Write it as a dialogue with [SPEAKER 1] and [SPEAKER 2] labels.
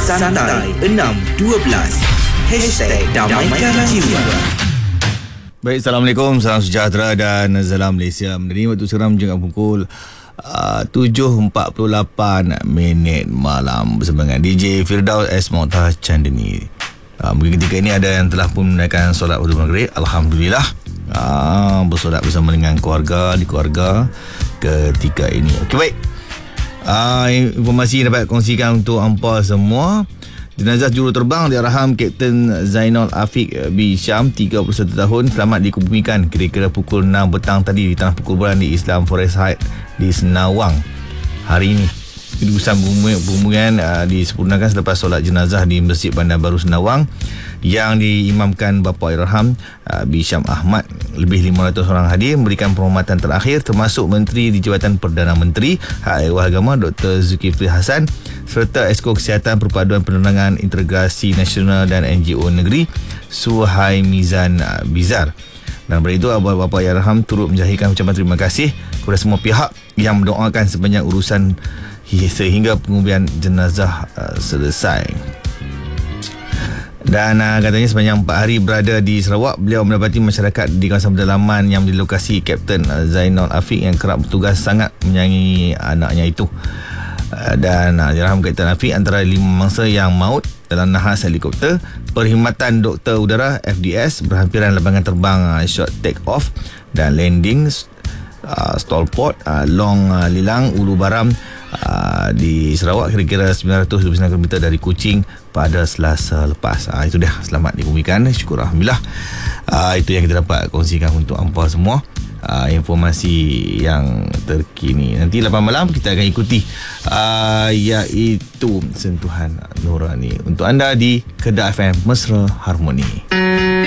[SPEAKER 1] Santai 612 #Damaikan Jiwa.
[SPEAKER 2] Baik, Assalamualaikum, salam sejahtera dan salam Malaysia. Menerima waktu sekarang menjenguk pukul 7.48 malam bersama dengan DJ Firdaus S. Mokhtar Chandani. Mungkin ketika ini ada yang telah pun menunaikan solat waktu maghrib. Alhamdulillah, bersolat bersama dengan keluarga di keluarga ketika ini. Okey, baik. Informasi dapat kongsikan untuk hampa semua. Jenazah juruterbang diarham Kapten Zainal Afiq B. Syam, 31 tahun, selamat dikebumikan kira-kira pukul 6 petang tadi di Tanah Perkuburan di Islam Forest Heights di Senawang hari ini. Urusan pembumian disempurnakan selepas solat jenazah di Masjid Bandar Baru Senawang yang diimamkan Bapa Irham B. Syam Ahmad. Lebih 500 orang hadir memberikan penghormatan terakhir, termasuk Menteri di Jabatan Perdana Menteri Hak Ehwal Agama Dr. Zulkifli Hasan serta Esko Kesihatan Perpaduan Penerangan Integrasi Nasional dan NGO Negeri Suhaimizan Bizar. Dan daripada itu, Bapa Irham turut menjahirkan ucapan terima kasih kepada semua pihak yang mendoakan sepanjang urusan sehingga penguburan jenazah selesai. Dan katanya sepanjang 4 hari berada di Sarawak, beliau mendapati masyarakat di kawasan pedalaman yang di lokasi Kapten Zainal Afiq yang kerap bertugas sangat menyayangi anaknya itu. Dan diraham Kapten Afiq antara 5 mangsa yang maut dalam nahas helikopter Perkhidmatan Doktor Udara FDS berhampiran lapangan terbang short take off dan landing Stallport Long Lilang Ulu Baram di Sarawak, kira-kira 929 km dari Kuching pada Selasa lepas. Itu dia, selamat dikebumikan, syukur Alhamdulillah. Itu yang kita dapat kongsikan untuk hampa semua, informasi yang terkini. Nanti 8 malam kita akan ikuti iaitu Sentuhan Nurani untuk anda di Kedah FM Mesra Harmoni.